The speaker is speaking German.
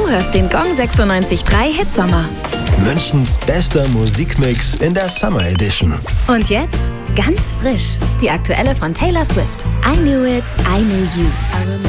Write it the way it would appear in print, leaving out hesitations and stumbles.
Du hörst den Gong 96.3 Hitsommer. Münchens bester Musikmix in der Summer Edition. Und jetzt ganz frisch, die aktuelle von Taylor Swift. I Knew It, I Knew You.